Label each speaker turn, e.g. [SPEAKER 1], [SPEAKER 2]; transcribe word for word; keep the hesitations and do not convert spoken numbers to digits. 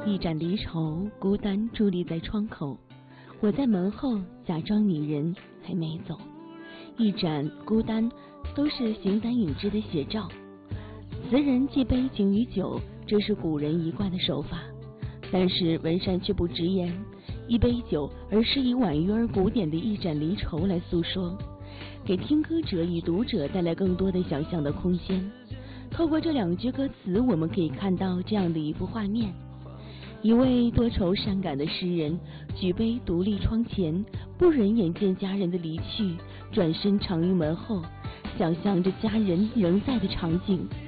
[SPEAKER 1] 一盏离愁，孤单伫立在窗口，我在门后假装你人还没走。一盏孤单，都是形单影只的写照。词人寄悲情于酒，这是古人一贯的手法。但是文山却不直言一杯酒，而是以婉约而古典的一盏离愁来诉说，给听歌者与读者带来更多的想象的空间。透过这两句歌词，我们可以看到这样的一幅画面：一位多愁善感的诗人举杯独立窗前，不忍眼见家人的离去，转身藏于门后，想象着家人仍在的场景。